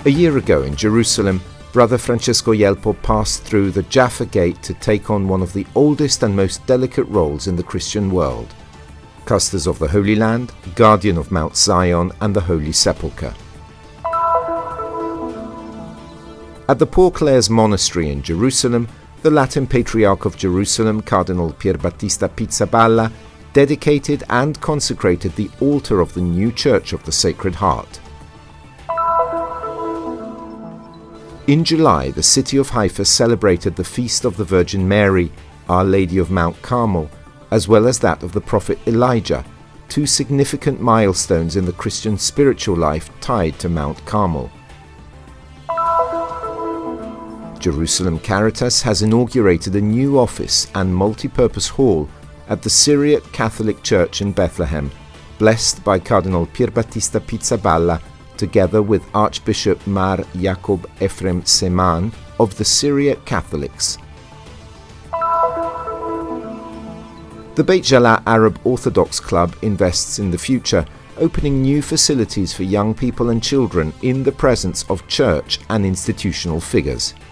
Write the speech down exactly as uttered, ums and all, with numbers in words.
A year ago in Jerusalem, Brother Francesco Yelpo passed through the Jaffa Gate to take on one of the oldest and most delicate roles in the Christian world: Custos of the Holy Land, Guardian of Mount Zion and the Holy Sepulchre. At the Poor Clares Monastery in Jerusalem, the Latin Patriarch of Jerusalem, Cardinal Pierbattista Pizzaballa, dedicated and consecrated the altar of the new Church of the Sacred Heart. In July, the city of Haifa celebrated the feast of the Virgin Mary, Our Lady of Mount Carmel, as well as that of the prophet Elijah, two significant milestones in the Christian spiritual life tied to Mount Carmel. Jerusalem Caritas has inaugurated a new office and multi-purpose hall at the Syriac Catholic Church in Bethlehem, blessed by Cardinal Pierbattista Pizzaballa, together with Archbishop Mar Yacob Ephraim Seman of the Syriac Catholics. The Beit Jala Arab Orthodox Club invests in the future, opening new facilities for young people and children in the presence of church and institutional figures.